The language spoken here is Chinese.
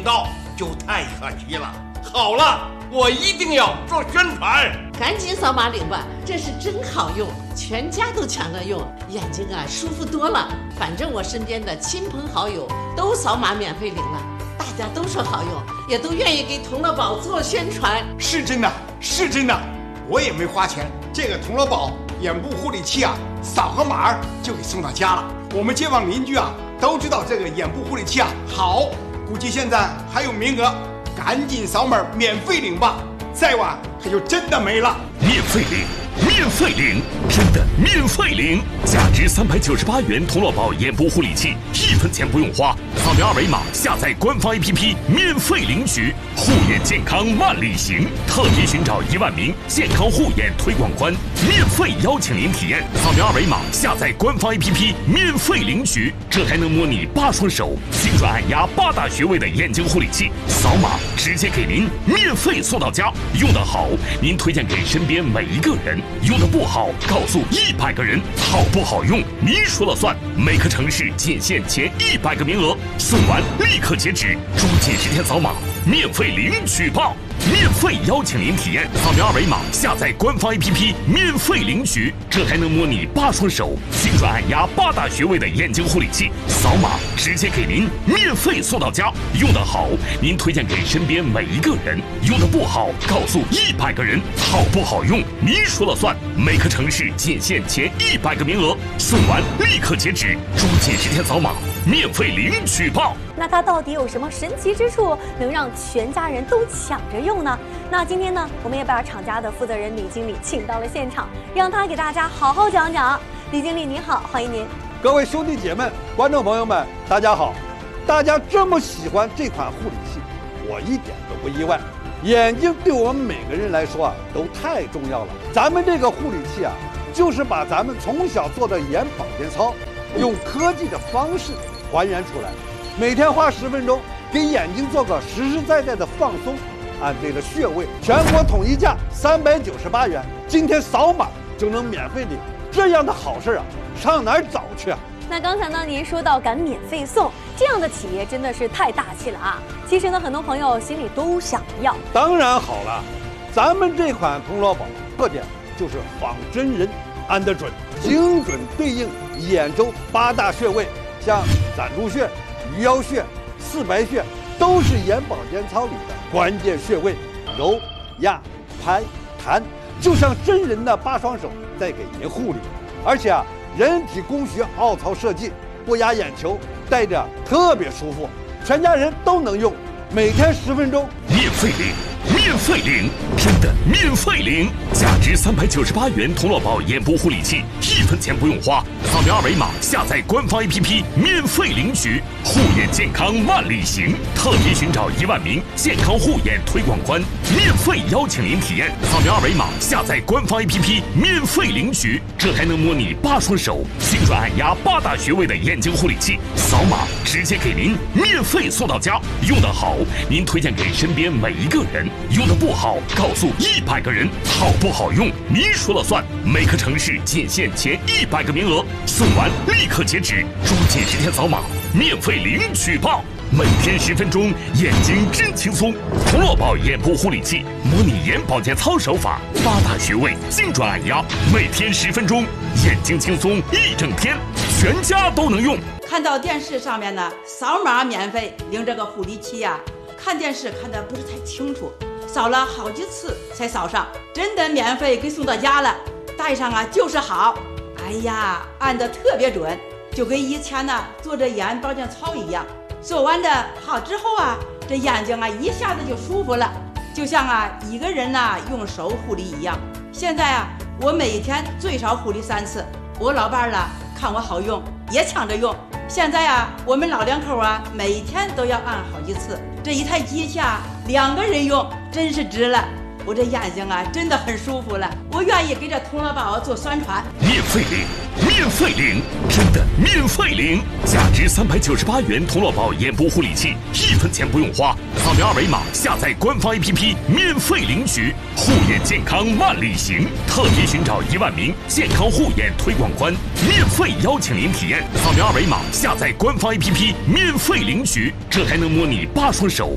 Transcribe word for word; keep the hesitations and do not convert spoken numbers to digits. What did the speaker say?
到，就太可惜了。好了，我一定要做宣传， 赶紧扫码领吧，这是真好用，全家都抢着用，眼睛啊舒服多了。反正我身边的亲朋好友都扫码免费领了，大家都说好用，也都愿意给童乐宝做宣传。 是真的，是真的，我也没花钱，这个童乐宝眼部护理器啊，扫个码就给送到家了。我们街坊邻居啊都知道这个眼部护理器啊好，估计现在还有名额，赶紧扫码免费领吧，再晚可就真的没了。 免费领，免费领，真的免费领！价值三百九十八元童乐宝眼部护理器，一分钱不用花，扫描二维码下载官方 A P P 免费领取。护眼健康万里行，特别寻找一万名健康护眼推广官，免费邀请您体验。扫描二维码下载官方 A P P 免费领取，这还能模拟八双手、精准按压八大穴位的眼睛护理器，扫码直接给您免费送到家。用得好，您推荐给身边每一个人；用得不好，告诉一百个人。好不好用，您说了算。每个城市仅限前一百个名额，送完立刻截止，出几十天扫码，免费领取吧！免费邀请您体验，扫描二维码下载官方 A P P 免费领取，这还能模拟八双手、精准按压八大穴位的眼睛护理器，扫码直接给您免费送到家。用得好，您推荐给身边每一个人；用得不好，告诉一百个人。好不好用，您说了算。每个城市仅限前一百个名额，送完立刻截止，出几十天扫码，免费领取吧。 那它到底有什么神奇之处，能让全家人都抢着用呢？那今天呢，我们也把厂家的负责人李经理请到了现场，让他给大家好好讲讲。李经理您好，欢迎您。 各位兄弟姐妹、观众朋友们，大家好！大家这么喜欢这款护理器，我一点都不意外。眼睛对我们每个人来说啊，都太重要了。咱们这个护理器啊，就是把咱们从小做的眼保健操，用科技的方式还原出来。每天花十分钟，给眼睛做个实实在在的放松，按对了穴位，全国统一价三百九十八元，今天扫码就能免费领，这样的好事啊，上哪儿找去啊？ 那刚才呢，您说到敢免费送，这样的企业真的是太大气了啊！其实呢，很多朋友心里都想要。 当然好了，咱们这款童乐宝特点就是仿真人，按得准，精准对应眼周八大穴位，像攒珠穴、鱼腰穴、四白穴，都是眼保健操里的关键穴位，揉、压、拍、弹，就像真人的八双手在给您护理。而且啊，人体工学凹槽设计，不压眼球，戴着特别舒服，全家人都能用。每天十分钟， 免费领，免费领，真的免费领！价值三百九十八元童乐宝眼部护理器，一分钱不用花，扫描二维码下载官方 A P P 免费领取。护眼健康万里行，特别寻找一万名健康护眼推广官，免费邀请您体验。扫描二维码下载官方 A P P 免费领取，这还能模拟八双手、精准按压八大穴位的眼睛护理器，扫码直接给您免费送到家。用得好，您推荐给身边每一个人；用得不好，告诉一百个人。好不好用，您说了算。每个城市仅限前一百个名额，送完立刻截止，出几十天扫码，免费领取吧。每天十分钟，眼睛真轻松。童乐宝眼部护理器，模拟眼保健操手法，八大穴位，精准按压，每天十分钟，眼睛轻松一整天，全家都能用。 看到电视上面呢，扫码免费领这个护理器呀、啊，看电视看得不是太清楚，扫了好几次才扫上，真的免费给送到家了，戴上啊就是好。哎呀，按得特别准，就跟以前呢做着眼保健操一样。做完的好之后啊，这眼睛啊一下子就舒服了，就像啊一个人呐、啊、用手护理一样。现在啊，我每天最少护理三次，我老伴儿了看我好用，也抢着用。现在啊，我们老两口啊，每天都要按好几次。这一台机器啊，两个人用真是值了。我这眼睛啊，真的很舒服了。我愿意给这童乐宝做宣传。 免费领，免费领，真的免费领！价值三百九十八元童乐宝眼部护理器，一分钱不用花，扫描二维码下载官方 A P P 免费领取。护眼健康万里行，特别寻找一万名健康护眼推广官，免费邀请您体验。扫描二维码下载官方 A P P 免费领取，这还能模拟八双手。